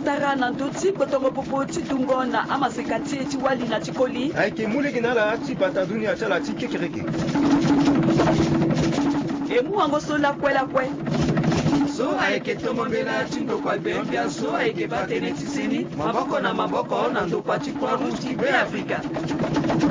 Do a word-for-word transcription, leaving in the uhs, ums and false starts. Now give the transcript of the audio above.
Tara Nandoti, Kotongo Popo, Tidungona, Amasekati, Tiwali, Natikoli. Aike Muleginala, Tipataduni, Achala, Tikiriki. Emu Angosola, Kwela Kwe. So aike Tomobela, Tindo Kwalbembia, so aike Batene Tisini, Maboko na Maboko, Nando Patikwa, Ruti, Africa.